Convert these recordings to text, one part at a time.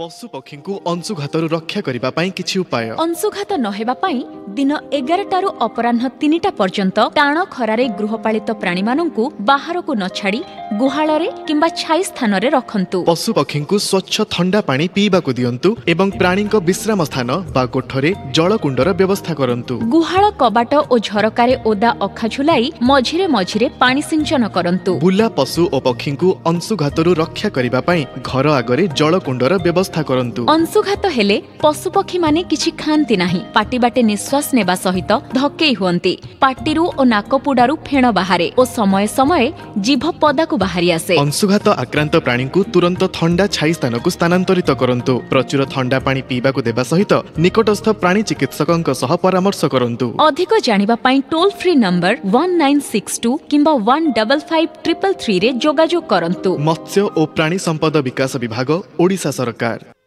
पशु पक्षी को अंशुघातु रक्षा करने किछि उपाय। अंशुघात नहेबा पई दिन 11 अपराह्न 3टा पर्यंत टाण खरारे गृहपालित प्राणी मानंकु बाहर को न छाड़ी गुहाଳରେ किंबा छाई स्थान रे रखंतु। पशु पक्षी को स्वच्छ ठंडा पानी पीबा को दियंतु एवं प्राणी को विश्राम स्थान बा कोठरे जलकुंडर व्यवस्था करंतु। गुहाळ कबाट ओ झरकारे ओदा अखा झुलाई मझिरे मझिरे पानी सिंचन करंतु। बुला पशु और पक्षी को अंशुघातु रक्षा करने पई घर आगरे जलकुंडर व्यवस्था करंतु। अंशुघात हेले पशुपक्षी माने किछि खांती नाही, पाटी बाटे निश्वास नेबा सहित धक्केई हुअंती। पाटीरू ओ नाकपुडारू फेण बाहारे ओ समय समय जीभ पदाकू बाहरी आसे। अंशुघात आक्रांत प्राणी को तुरंत ठंडा छाई स्थान को स्थानांतरित करंतु। प्रचुर ठंडा पानी पीबा को देबा सहित निकटस्थ प्राणी चिकित्सकंक सह परामर्श करंतु। अधिक जानिबा पई टोल फ्री नंबर 1962 किंबा 155333 रे जोगाजोग करंतु। मत्स्य और प्राणी संपद विकास विभाग ओडिशा सरकार।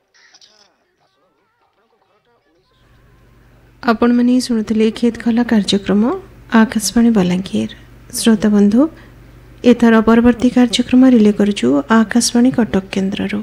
आपण माने शुणुथिले खेत खला कार्यक्रम आकाशवाणी बलांगीर। श्रोता बंधु एथर परवर्ती कार्यक्रम रिले करछु आकाशवाणी कटक केन्द्ररो।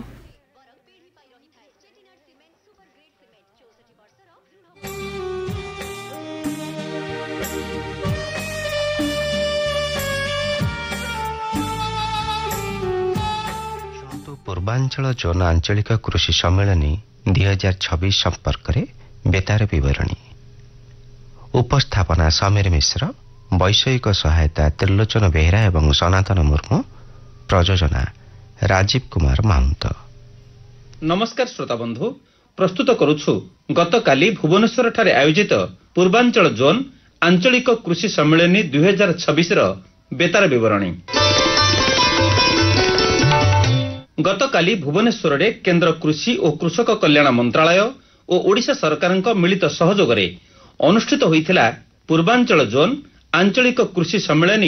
पूर्वांचल जोन आंचलिक कृषि सम्मेलनी 2026 संपर्क में बेतार विवरणी। उपस्थापना समीर मिश्र, वैषयिक सहायता त्रिलोचन बेहरा एवं सनातन मुर्मू, प्रयोजना राजीव कुमार माउंट। नमस्कार श्रोता बंधु, प्रस्तुत करुछु गतकाली भुवनेश्वर ठारे आयोजित पूर्वांचल जोन आंचलिक कृषि सम्मेलनी 2026 रो बेतार विवरणी। गतकाली भुवनेश्वर रे केंद्र कृषि और कृषक कल्याण मंत्रालय और ओडिशा सरकारक मिलित सहयोग रे अनुष्ठित होइथिला पूर्वांचल जोन आंचलिक कृषि सम्मेलनी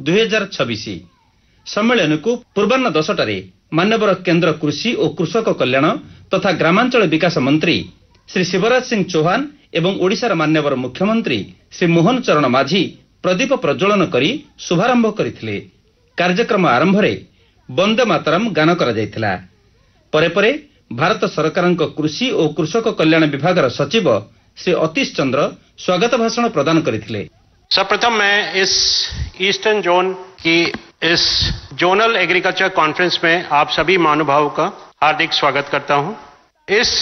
2026। सम्मेलन को पूर्वाह्न 10टारे मान्यवर केंद्र कृषि और कृषक कल्याण तथा ग्रामांचल विकास मंत्री श्री शिवराज सिंह चौहान एवं ओडिशार मान्यवर मुख्यमंत्री श्री मोहन चरण माझी प्रदीप प्रज्वलन करी शुभारंभ करथिले। कार्यक्रम आरंभ रे वंदे मातरम गान करा जायतिला। परे परे भारत सरकारक कृषि और कृषक कल्याण विभागर सचिव श्री अतीश चंद्र स्वागत भाषण प्रदान करथिले। सर्वप्रथम मैं इस ईस्टर्न जोन की इस जोनल एग्रीकल्चर कॉन्फ्रेंस में आप सभी महानुभावों का हार्दिक स्वागत करता हूं। इस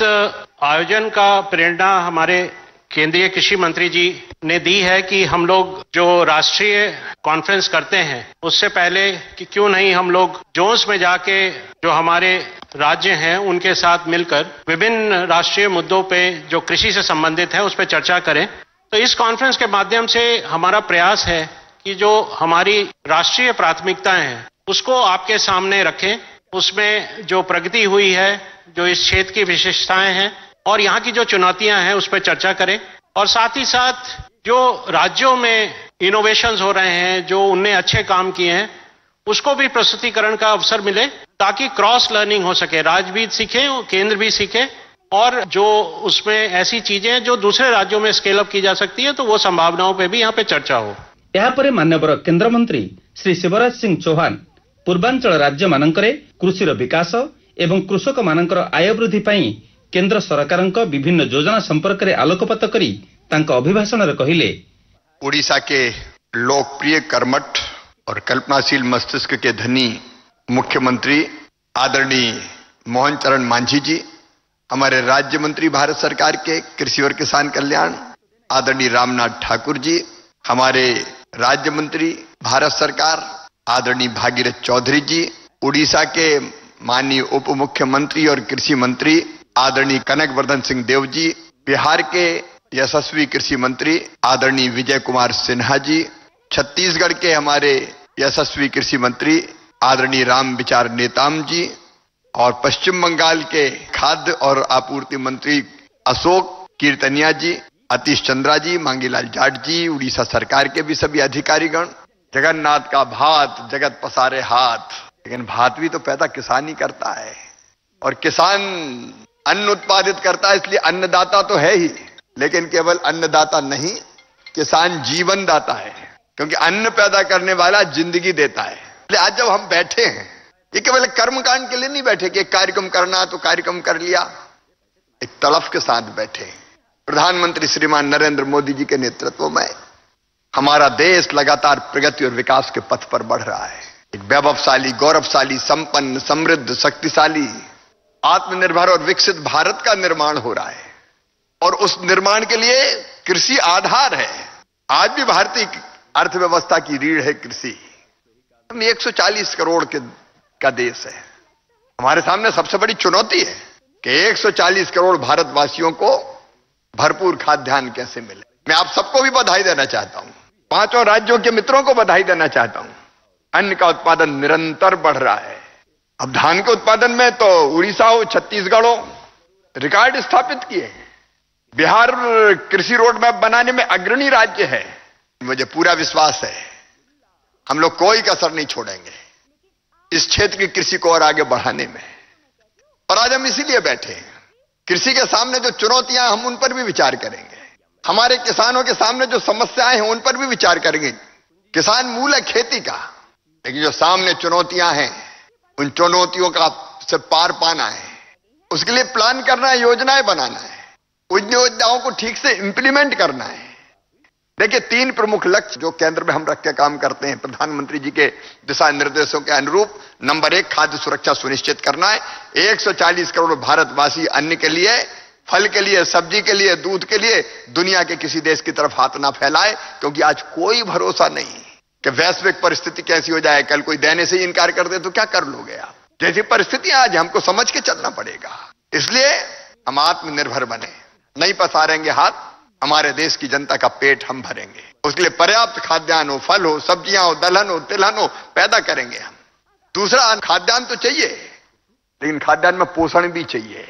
आयोजन का प्रेरणा हमारे केंद्रीय कृषि मंत्री जी ने दी है कि हम लोग जो राष्ट्रीय कॉन्फ्रेंस करते हैं उससे पहले कि क्यों नहीं हम लोग जोन्स में जाके जो हमारे राज्य हैं उनके साथ मिलकर विभिन्न राष्ट्रीय मुद्दों पे जो कृषि से संबंधित है उस पर चर्चा करें। तो इस कॉन्फ्रेंस के माध्यम से हमारा प्रयास है कि जो हमारी राष्ट्रीय प्राथमिकताएं हैं उसको आपके सामने रखें, उसमें जो प्रगति हुई है, जो इस क्षेत्र की विशेषताएं हैं और यहाँ की जो चुनौतियां हैं उस पर चर्चा करें, और साथ ही साथ जो राज्यों में इनोवेशंस हो रहे हैं, जो उनने अच्छे काम किए हैं, उसको भी प्रस्तुतिकरण का अवसर मिले ताकि क्रॉस लर्निंग हो सके, राज्य भी सीखे और केंद्र भी सीखे, और जो उसमें ऐसी चीजें जो दूसरे राज्यों में स्केल अप की जा सकती है तो वो संभावनाओं पे भी यहाँ पे चर्चा हो। यहाँ पर मान्यवर केंद्र मंत्री श्री शिवराज सिंह चौहान पूर्वांचल राज्य मानकरे कृषिर विकास एवं कृषक मानकर आय वृद्धि पाई केंद्र सरकारक विभिन्न योजना संपर्क में आलोकपात करी तांका अभिभाषण रे कहिले, ओडिशा के लोकप्रिय कर्मठ और कल्पनाशील मस्तिष्क के धनी मुख्यमंत्री आदरणीय मोहन चरण मांझी जी, हमारे राज्य मंत्री भारत सरकार के कृषि और किसान कल्याण आदरणीय रामनाथ ठाकुर जी, हमारे राज्य मंत्री भारत सरकार आदरणीय भागीरथ चौधरी जी, उड़ीसा के माननीय उप मुख्यमंत्री और कृषि मंत्री आदरणीय कनकवर्धन सिंह देव जी, बिहार के यशस्वी कृषि मंत्री आदरणीय विजय कुमार सिन्हा जी, छत्तीसगढ़ के हमारे यशस्वी कृषि मंत्री आदरणीय राम विचार नेताम जी, और पश्चिम बंगाल के खाद्य और आपूर्ति मंत्री अशोक कीर्तनिया जी, अतीश चंद्रा जी, मांगीलाल जाट जी, उड़ीसा सरकार के भी सभी अधिकारीगण। जगन्नाथ का भात जगत पसारे हाथ, लेकिन भात भी तो पैदा किसान ही करता है, और किसान अन्न उत्पादित करता है, इसलिए अन्नदाता तो है ही, लेकिन केवल अन्नदाता नहीं, किसान जीवन दाता है, क्योंकि अन्न पैदा करने वाला जिंदगी देता है। आज जब हम बैठे हैं ये केवल कर्मकांड के लिए नहीं बैठे कि एक कार्यक्रम करना तो कार्यक्रम कर लिया। एक तड़फ के साथ बैठे। प्रधानमंत्री श्रीमान नरेंद्र मोदी जी के नेतृत्व में हमारा देश लगातार प्रगति और विकास के पथ पर बढ़ रहा है। एक वैभवशाली, गौरवशाली, संपन्न, समृद्ध, शक्तिशाली, आत्मनिर्भर और विकसित भारत का निर्माण हो रहा है। और उस निर्माण के लिए कृषि आधार है। आज भी भारतीय अर्थव्यवस्था की रीढ़ है कृषि। हम 140 करोड़ का देश है। हमारे सामने सबसे बड़ी चुनौती है कि 140 करोड़ भारतवासियों को भरपूर खाद्यान्न कैसे मिले। मैं आप सबको भी बधाई देना चाहता हूं, पांचों राज्यों के मित्रों को बधाई देना चाहता हूं। अन्न का उत्पादन निरंतर बढ़ रहा है। अब धान के उत्पादन में तो उड़ीसा हो, छत्तीसगढ़ हो, रिकॉर्ड स्थापित किए। बिहार कृषि रोड मैप बनाने में अग्रणी राज्य है। मुझे पूरा विश्वास है हम लोग कोई कसर नहीं छोड़ेंगे इस क्षेत्र की कृषि को और आगे बढ़ाने में। और आज हम इसीलिए बैठे हैं। कृषि के सामने जो चुनौतियां, हम उन पर भी विचार करेंगे। हमारे किसानों के सामने जो समस्याएं हैं उन पर भी विचार करेंगे। किसान मूल है खेती का, लेकिन जो सामने चुनौतियां हैं उन चुनौतियों का से पार पाना है। उसके लिए प्लान करना है, योजनाएं बनाना है, उन योजनाओं को ठीक से इंप्लीमेंट करना है। देखिए, 3 प्रमुख लक्ष्य जो केंद्र में हम रख के काम करते हैं प्रधानमंत्री जी के दिशा निर्देशों के अनुरूप। नंबर 1, खाद्य सुरक्षा सुनिश्चित करना है। 140 करोड़ भारतवासी अन्न के लिए, फल के लिए, सब्जी के लिए, दूध के लिए दुनिया के किसी देश की तरफ हाथ ना फैलाए, क्योंकि आज कोई भरोसा नहीं कि वैश्विक परिस्थिति कैसी हो जाए। कल कोई देने से ही इनकार कर दे तो क्या कर लोगे आप। जैसी परिस्थिति आज हमको समझ के चलना पड़ेगा। इसलिए हम आत्मनिर्भर बने, नहीं पसारेंगे हाथ, हमारे देश की जनता का पेट हम भरेंगे। उसके लिए पर्याप्त खाद्यान्न हो, फल हो, सब्जियां हो, दलहन हो, तिलहन हो पैदा करेंगे हम। दूसरा, खाद्यान्न तो चाहिए, लेकिन खाद्यान्न में पोषण भी चाहिए।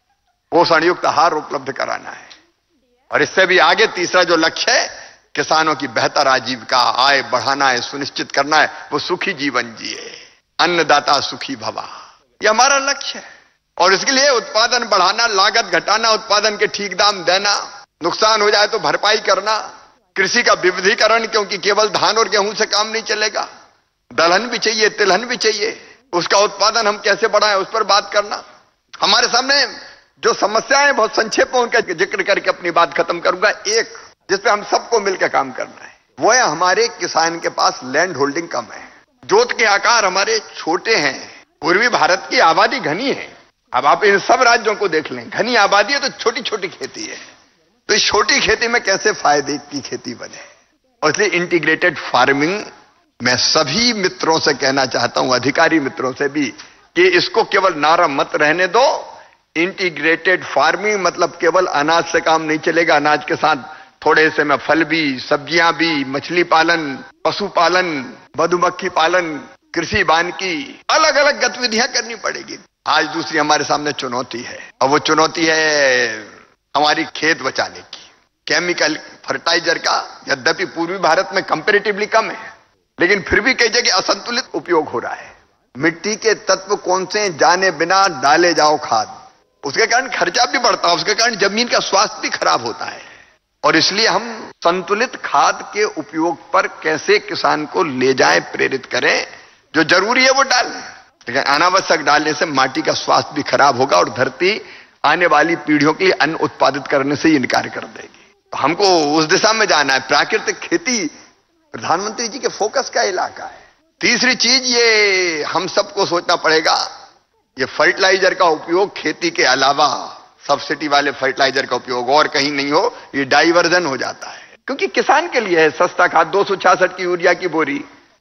पोषण युक्त आहार उपलब्ध कराना है। और इससे भी आगे तीसरा जो लक्ष्य है, किसानों की बेहतर आजीविका, आय बढ़ाना है, सुनिश्चित करना है वो सुखी जीवन जिए। अन्नदाता सुखी भवा, ये हमारा लक्ष्य है। और इसके लिए उत्पादन बढ़ाना, लागत घटाना, उत्पादन के ठीक दाम देना, नुकसान हो जाए तो भरपाई करना, कृषि का विविधीकरण, क्योंकि केवल धान और गेहूं से काम नहीं चलेगा। दलहन भी चाहिए, तिलहन भी चाहिए। उसका उत्पादन हम कैसे बढ़ाएं उस पर बात करना। हमारे सामने जो समस्याएं, बहुत संक्षेप में उनका जिक्र करके अपनी बात खत्म करूंगा। एक जिसपे हम सबको मिलकर काम करना है वो है, हमारे किसान के पास लैंड होल्डिंग कम है। जोत के आकार हमारे छोटे हैं। पूर्वी भारत की आबादी घनी है। अब आप इन सब राज्यों को देख लें, घनी आबादी है तो छोटी छोटी खेती है। तो इस छोटी खेती में कैसे फायदे की खेती बने। और इसलिए इंटीग्रेटेड फार्मिंग, मैं सभी मित्रों से कहना चाहता हूं, अधिकारी मित्रों से भी, कि इसको केवल नारा मत रहने दो। इंटीग्रेटेड फार्मिंग मतलब केवल अनाज से काम नहीं चलेगा। अनाज के साथ थोड़े से में फल भी, सब्जियां भी, मछली पालन, पशुपालन, मधुमक्खी पालन, कृषि वानिकी, अलग अलग गतिविधियां करनी पड़ेगी। आज दूसरी हमारे सामने चुनौती है, और वो चुनौती है हमारी खेत बचाने की। केमिकल फर्टिलाइजर का यद्यपि पूर्वी भारत में कंपैरेटिवली कम है, लेकिन फिर भी कई जगह असंतुलित उपयोग हो रहा है। मिट्टी के तत्व कौन से जाने बिना डाले जाओ खाद, उसके कारण खर्चा भी बढ़ता है, उसके कारण जमीन का स्वास्थ्य भी खराब होता है। और इसलिए हम संतुलित खाद के उपयोग पर कैसे किसान को ले जाएं, प्रेरित करें। जो जरूरी है वो डालें, लेकिन अनावश्यक डालने से माटी का स्वास्थ्य भी खराब होगा और धरती आने वाली पीढ़ियों के लिए अन्न उत्पादित करने से ही इनकार कर देगी। तो हमको उस दिशा में जाना है। प्राकृतिक खेती प्रधानमंत्री जी के फोकस का इलाका है। तीसरी चीज, ये हम सबको सोचना पड़ेगा, ये फर्टिलाइजर का उपयोग खेती के अलावा, सब्सिडी वाले फर्टिलाइजर का उपयोग और कहीं नहीं हो, ये डाइवर्जन हो जाता है। क्योंकि किसान के लिए है सस्ता खाद, 266 की यूरिया की बोरी,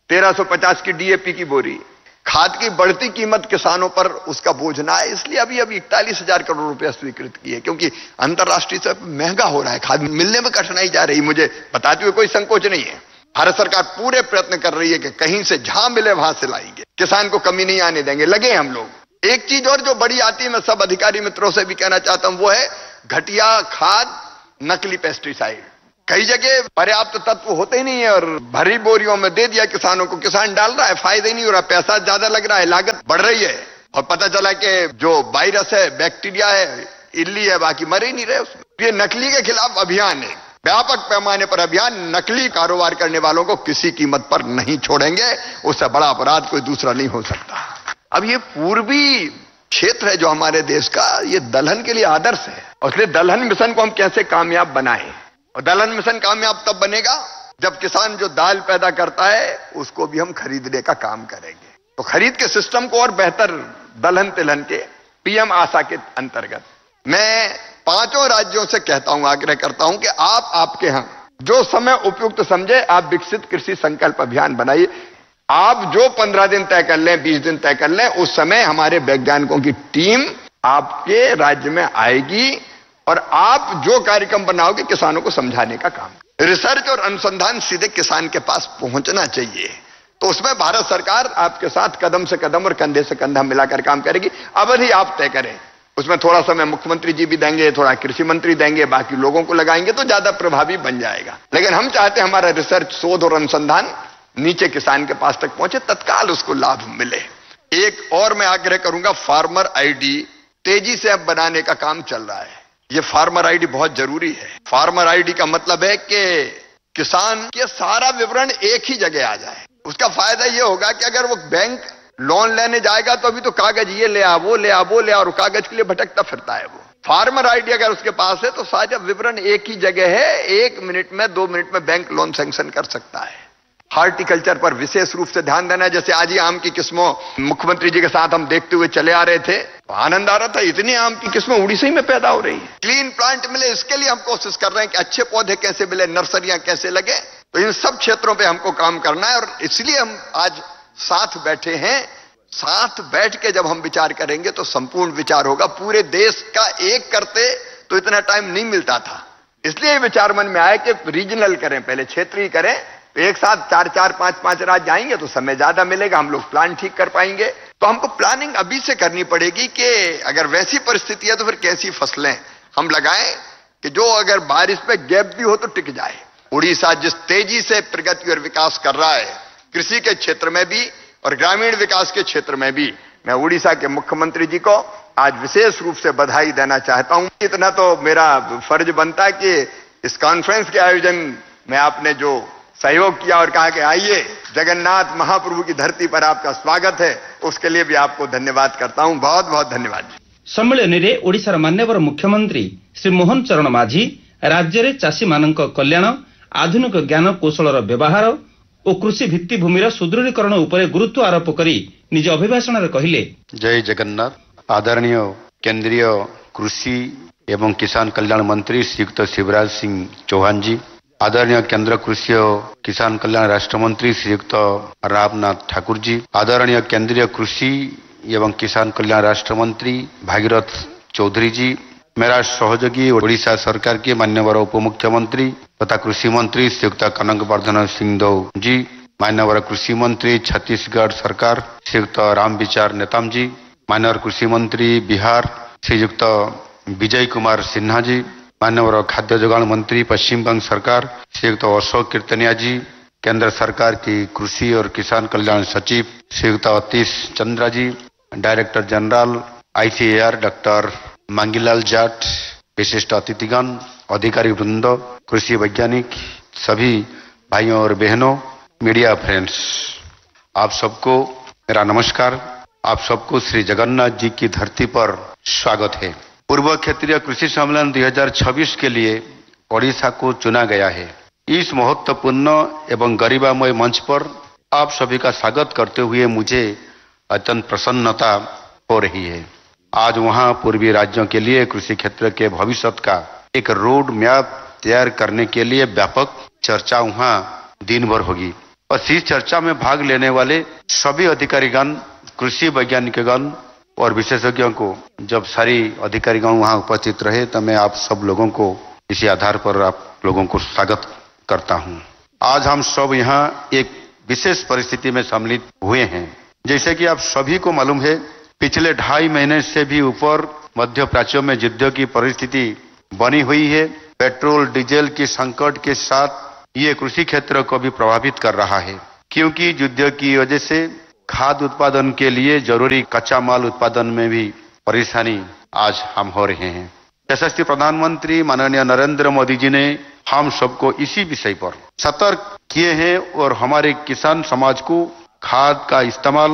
1350 की डीएपी की बोरी। खाद की बढ़ती कीमत किसानों पर उसका बोझ ना है, इसलिए अभी 41,000 करोड़ रुपया स्वीकृत किए, क्योंकि अंतर्राष्ट्रीय से महंगा हो रहा है, खाद मिलने में कठिनाई जा रही। मुझे बताते हुए कोई संकोच नहीं है। भारत सरकार पूरे प्रयत्न कर रही है कि कहीं से जहां मिले वहां से लाएंगे, किसान को कमी नहीं आने देंगे, लगे हम लोग। एक चीज और जो बड़ी आती है, मैं सब अधिकारी मित्रों से भी कहना चाहता हूं, वो है घटिया खाद, नकली पेस्टिसाइड। कई जगह पर्याप्त तत्व होते ही नहीं है और भरी बोरियों में दे दिया किसानों को, किसान डाल रहा है, फायदा ही नहीं हो रहा, पैसा ज्यादा लग रहा है, लागत बढ़ रही है, और पता चला कि जो वायरस है, बैक्टीरिया है, इल्ली है, बाकी मर ही नहीं रहे उसमें। ये नकली के खिलाफ अभियान है, व्यापक पैमाने पर अभियान। नकली कारोबार करने वालों को किसी कीमत पर नहीं छोड़ेंगे, उससे बड़ा अपराध कोई दूसरा नहीं हो सकता। अब ये पूर्वी क्षेत्र है जो हमारे देश का, ये दलहन के लिए आदर्श है। और इसलिए दलहन मिशन को हम कैसे कामयाब बनाएं, और दलहन मिशन कामयाब तब बनेगा जब किसान जो दाल पैदा करता है उसको भी हम खरीदने का काम करेंगे। तो खरीद के सिस्टम को और बेहतर दलहन तिलहन के पीएम आशा के अंतर्गत मैं 5 राज्यों से कहता हूं, आग्रह करता हूं कि आप आपके यहां जो समय उपयुक्त समझे आप विकसित कृषि संकल्प अभियान बनाइए। आप जो 15 दिन तय कर लें, 20 दिन तय कर लें, उस समय हमारे वैज्ञानिकों की टीम आपके राज्य में आएगी और आप जो कार्यक्रम बनाओगे किसानों को समझाने का काम। रिसर्च और अनुसंधान सीधे किसान के पास पहुंचना चाहिए, तो उसमें भारत सरकार आपके साथ कदम से कदम और कंधे से कंधा मिलाकर काम करेगी। अवधि आप तय करें, उसमें थोड़ा समय मुख्यमंत्री जी भी देंगे, थोड़ा कृषि मंत्री देंगे, बाकी लोगों को लगाएंगे तो ज्यादा प्रभावी बन जाएगा। लेकिन हम चाहते हैं हमारा रिसर्च, शोध और अनुसंधान नीचे किसान के पास तक पहुंचे, तत्काल उसको लाभ मिले। एक और मैं आग्रह करूंगा, फार्मर आईडी तेजी से अब बनाने का काम चल रहा है। ये फार्मर आईडी बहुत जरूरी है। फार्मर आईडी का मतलब है कि किसान के सारा विवरण एक ही जगह आ जाए। उसका फायदा ये होगा कि अगर वो बैंक लोन लेने जाएगा तो अभी तो कागज ये ले आ, वो ले आ, वो ले आ, और कागज के लिए भटकता फिरता है वो। फार्मर आईडी अगर उसके पास है तो सारा विवरण एक ही जगह है, 1 मिनट में 2 मिनट में बैंक लोन सैंक्शन कर सकता है। हार्टिकल्चर पर विशेष रूप से ध्यान देना है। जैसे आज ही आम की किस्मों मुख्यमंत्री जी के साथ हम देखते हुए चले आ रहे थे, तो आनंद आ रहा था, इतनी आम की किस्में उड़ीसा ही में पैदा हो रही है। क्लीन प्लांट मिले, इसके लिए हम कोशिश कर रहे हैं कि अच्छे पौधे कैसे मिले, नर्सरियां कैसे लगे। तो इन सब क्षेत्रों पे हमको काम करना है और इसलिए हम आज साथ बैठे हैं। साथ बैठ के जब हम विचार करेंगे तो संपूर्ण विचार होगा। पूरे देश का एक करते तो इतना टाइम नहीं मिलता था, इसलिए विचार मन में आया कि रीजनल करें, पहले क्षेत्रीय करें। तो एक साथ 4-4, 5-5 राज्य जाएंगे तो समय ज्यादा मिलेगा, हम लोग प्लान ठीक कर पाएंगे। तो हमको प्लानिंग अभी से करनी पड़ेगी कि अगर वैसी परिस्थिति है तो फिर कैसी फसलें हम लगाएं कि जो अगर बारिश पे गैप भी हो तो टिक जाए। उड़ीसा जिस तेजी से प्रगति और विकास कर रहा है कृषि के क्षेत्र में भी और ग्रामीण विकास के क्षेत्र में भी, मैं उड़ीसा के मुख्यमंत्री जी को आज विशेष रूप से बधाई देना चाहता हूं। इतना तो मेरा फर्ज बनता है कि इस कॉन्फ्रेंस के आयोजन में आपने जो सहयोग किया और कहा कि आइए जगन्नाथ महाप्रभु की धरती पर आपका स्वागत है, उसके लिए भी आपको धन्यवाद करता हूं। बहुत बहुत धन्यवाद। सम्मेलन में ओडिशार मान्यवर मुख्यमंत्री श्री मोहन चरण माझी राज्य में चाषी मानक कल्याण, आधुनिक ज्ञान कौशलर व्यवहार और कृषि भित्तिभूमिर सुदृढ़ीकरण उपरे गुरुत्व आरोप करी निज अभिभाषण में कहले, जय जगन्नाथ। आदरणीय केंद्रीय कृषि एवं किसान कल्याण मंत्री श्रीयुक्त शिवराज सिंह चौहान जी, आदरणीय केंद्र कृषि और किसान कल्याण राष्ट्र मंत्री श्रीयुक्त रामनाथ ठाकुर जी, आदरणीय केंद्रीय कृषि एवं किसान कल्याण राष्ट्र मंत्री भागीरथ चौधरी जी, मेरा सहयोगी ओडिशा सरकार के मान्यवर उप मुख्यमंत्री तथा कृषि मंत्री श्रीयुक्त कनकवर्धन सिंहदेव जी, मान्यवर कृषि मंत्री छत्तीसगढ़ सरकार श्रीयुक्त रामविचार नेताम जी, मान्यवर कृषि मंत्री बिहार श्रीयुक्त विजय कुमार सिन्हा जी, मान्यवर खाद्य जोगान मंत्री पश्चिम बंग सरकार श्रीयुक्त अशोक कीर्तनिया जी, केंद्र सरकार की कृषि और किसान कल्याण सचिव श्रीयुक्त अतीश चंद्रा जी, director general ICAR doctor Mangilal Jat, विशिष्ट अतिथिगण, अधिकारी वृंद, कृषि वैज्ञानिक, सभी भाइयों और बहनों, मीडिया फ्रेंड्स, आप सबको मेरा नमस्कार। आप सबको श्री जगन्नाथ जी की धरती पर स्वागत है। पूर्व क्षेत्रीय कृषि सम्मेलन 2026 के लिए ओडिशा को चुना गया है। इस महत्वपूर्ण एवं गरिमामय मंच पर आप सभी का स्वागत करते हुए मुझे अत्यंत प्रसन्नता हो रही है। आज वहां पूर्वी राज्यों के लिए कृषि क्षेत्र के भविष्य का एक रोड मैप तैयार करने के लिए व्यापक चर्चा वहां दिन भर होगी और इस चर्चा में भाग लेने वाले सभी अधिकारीगण, कृषि वैज्ञानिकगण और विशेषज्ञों को, जब सारी अधिकारीगण वहां उपस्थित रहे तो मैं आप सब लोगों को इसी आधार पर आप लोगों को स्वागत करता हूं। आज हम सब यहाँ एक विशेष परिस्थिति में सम्मिलित हुए हैं। जैसे कि आप सभी को मालूम है, पिछले 2.5 महीने से भी ऊपर मध्य प्राच्य में युद्ध की परिस्थिति बनी हुई है। पेट्रोल डीजल की संकट के साथ ये कृषि क्षेत्र को भी प्रभावित कर रहा है, क्योंकि युद्ध की वजह से खाद्य उत्पादन के लिए जरूरी कच्चा माल उत्पादन में भी परेशानी आज हम हो रहे हैं। यशस्वी प्रधानमंत्री माननीय नरेंद्र मोदी जी ने हम सबको इसी विषय पर सतर्क किए हैं और हमारे किसान समाज को खाद का इस्तेमाल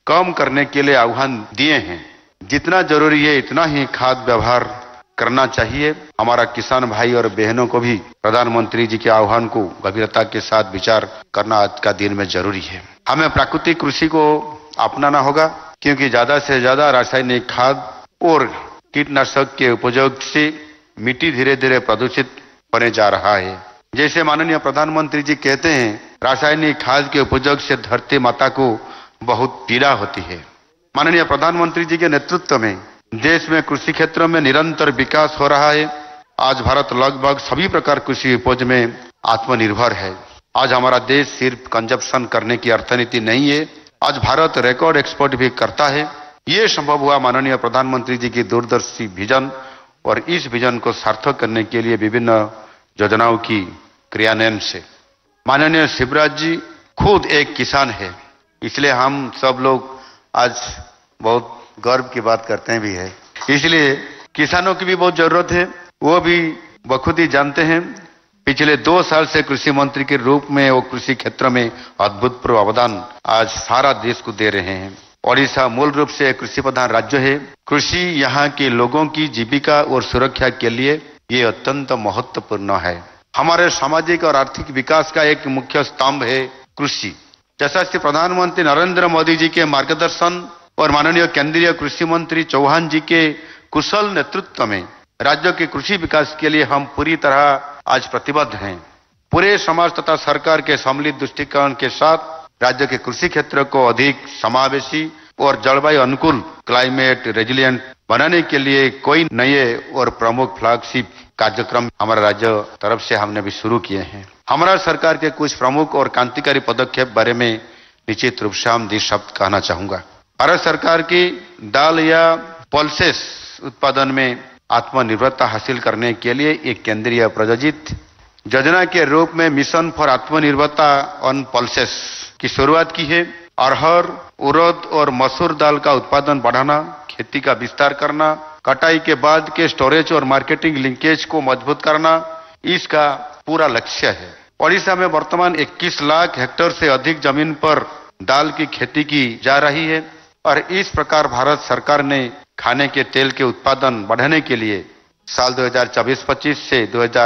कम करने के लिए आह्वान दिए हैं। जितना जरूरी है इतना ही खाद व्यवहार करना चाहिए। हमारा किसान भाई और बहनों को भी प्रधानमंत्री जी के आह्वान को गंभीरता के साथ विचार करना आज का दिन में जरूरी है। हमें प्राकृतिक कृषि को अपनाना होगा, क्योंकि ज्यादा से ज्यादा रासायनिक खाद और कीटनाशक के उपयोग से मिट्टी धीरे धीरे प्रदूषित होने जा रहा है। जैसे माननीय प्रधानमंत्री जी कहते हैं, रासायनिक खाद के उपयोग से धरती माता को बहुत पीड़ा होती है। माननीय प्रधानमंत्री जी के नेतृत्व में देश में कृषि क्षेत्र में निरंतर विकास हो रहा है। आज भारत लगभग सभी प्रकार कृषि उपज में आत्मनिर्भर है। आज हमारा देश सिर्फ कंजप्शन करने की अर्थनीति नहीं है, आज भारत रिकॉर्ड एक्सपोर्ट भी करता है। ये संभव हुआ माननीय प्रधानमंत्री जी की दूरदर्शी विजन और इस विजन को सार्थक करने के लिए विभिन्न योजनाओं की क्रियान्वयन से। माननीय शिवराज जी खुद एक किसान है, इसलिए हम सब लोग आज बहुत गर्व की बात करते हैं भी है। इसलिए किसानों की भी बहुत जरूरत है, वो भी बखूबी जानते हैं। पिछले 2 साल से कृषि मंत्री के रूप में वो कृषि क्षेत्र में अद्भुतपूर्व अवदान आज सारा देश को दे रहे हैं। ओडिशा मूल रूप से कृषि प्रधान राज्य है। कृषि यहाँ के लोगों की जीविका और सुरक्षा के लिए ये अत्यंत महत्वपूर्ण है। हमारे सामाजिक और आर्थिक विकास का एक मुख्य स्तंभ है कृषि। जैसा कि प्रधानमंत्री नरेंद्र मोदी जी के मार्गदर्शन और माननीय केंद्रीय कृषि मंत्री चौहान जी के कुशल नेतृत्व में राज्य के कृषि विकास के लिए हम पूरी तरह आज प्रतिबद्ध हैं। पूरे समाज तथा सरकार के सम्मिलित दृष्टिकोण के साथ राज्य के कृषि क्षेत्र को अधिक समावेशी और जलवायु अनुकूल क्लाइमेट रेजिलिएंट बनाने के लिए कोई नए और प्रमुख फ्लैगशिप कार्यक्रम हमारा राज्य तरफ से हमने भी शुरू किए हैं। हमारा सरकार के कुछ प्रमुख और क्रांतिकारी पदक्षेप बारे में निश्चित रूप से हम 2 शब्द कहना चाहूंगा। भारत सरकार की दाल या पल्सेस उत्पादन में आत्मनिर्भरता हासिल करने के लिए एक केंद्रीय प्रायोजित योजना के रूप में मिशन फॉर आत्मनिर्भरता ऑन पल्सेस की शुरुआत की है। अरहर, उड़द और मसूर दाल का उत्पादन बढ़ाना, खेती का विस्तार करना, कटाई के बाद के स्टोरेज और मार्केटिंग लिंकेज को मजबूत करना, इसका पूरा लक्ष्य है। ओडिशा में वर्तमान 21 लाख हेक्टेयर से अधिक जमीन पर दाल की खेती की जा रही है और इस प्रकार भारत सरकार ने खाने के तेल के उत्पादन बढ़ाने के लिए साल 2024-25 से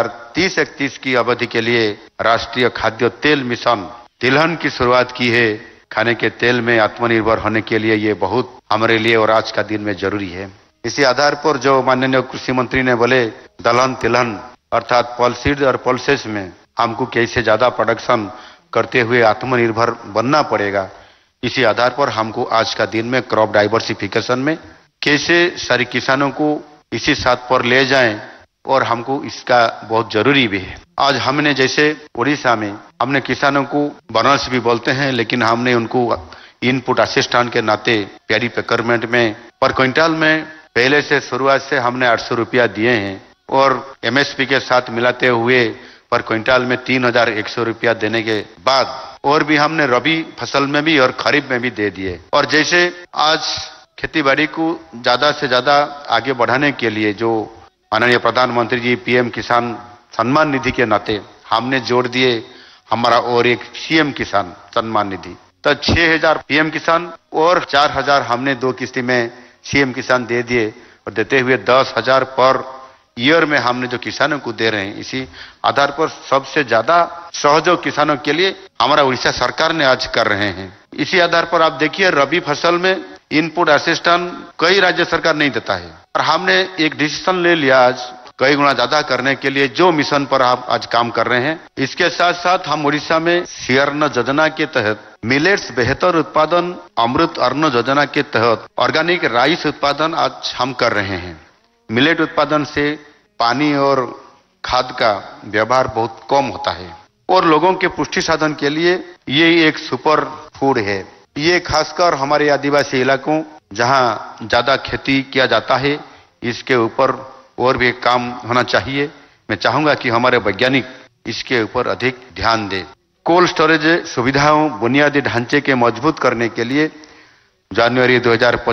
2030-31 की अवधि के लिए राष्ट्रीय खाद्य तेल मिशन तिलहन की शुरुआत की है। खाने के तेल में आत्मनिर्भर होने के लिए ये बहुत हमारे लिए और आज का दिन में जरूरी है। इसी आधार पर जो माननीय कृषि मंत्री ने बोले दलहन तिलहन अर्थात पल्सीड और पल्सेस में हमको कैसे ज्यादा प्रोडक्शन करते हुए आत्मनिर्भर बनना पड़ेगा, इसी आधार पर हमको आज का दिन में क्रॉप डाइवर्सिफिकेशन में कैसे सारे किसानों को इसी साथ पर ले जाएं और हमको इसका बहुत जरूरी भी है। आज हमने जैसे उड़ीसा में हमने किसानों को बोनस भी बोलते हैं, लेकिन हमने उनको इनपुट असिस्टेंट के नाते पैडी प्रोक्योरमेंट में पर क्विंटल में पहले से शुरुआत से हमने 800 रुपया दिए हैं और एमएसपी के साथ मिलाते हुए पर क्विंटल में 3100 रुपया देने के बाद और भी हमने रबी फसल में भी और खरीफ में भी दे दिए। और जैसे आज खेती बाड़ी को ज्यादा से ज्यादा आगे बढ़ाने के लिए जो माननीय प्रधानमंत्री जी पीएम किसान सम्मान निधि के नाते हमने जोड़ दिए हमारा और एक सीएम किसान सम्मान निधि, तो 6000 पीएम किसान और 4000 हमने 2 किस्ती में सीएम किसान दे दिए और देते हुए 10,000 पर ईयर में हमने जो किसानों को दे रहे हैं। इसी आधार पर सबसे ज्यादा सहयोग किसानों के लिए हमारा उड़ीसा सरकार ने आज कर रहे हैं। इसी आधार पर आप देखिए रबी फसल में इनपुट असिस्टेंट कई राज्य सरकार नहीं देता है और हमने एक डिसीजन ले लिया आज कई गुना ज्यादा करने के लिए जो मिशन पर आप आज काम कर रहे हैं। इसके साथ साथ हम उड़ीसा में सियर्न योजना के तहत मिलेट्स बेहतर उत्पादन अमृत अन्न योजना के तहत ऑर्गेनिक राइस उत्पादन आज हम कर रहे हैं। मिलेट उत्पादन से पानी और खाद का व्यवहार बहुत कम होता है और लोगों के पुष्टि साधन के लिए ये एक सुपर फूड है। ये खासकर हमारे आदिवासी इलाकों जहां ज्यादा खेती किया जाता है इसके ऊपर और भी काम होना चाहिए। मैं चाहूंगा कि हमारे वैज्ञानिक इसके ऊपर अधिक ध्यान दें। कोल्ड स्टोरेज सुविधाओं बुनियादी ढांचे के मजबूत करने के लिए जनवरी 2025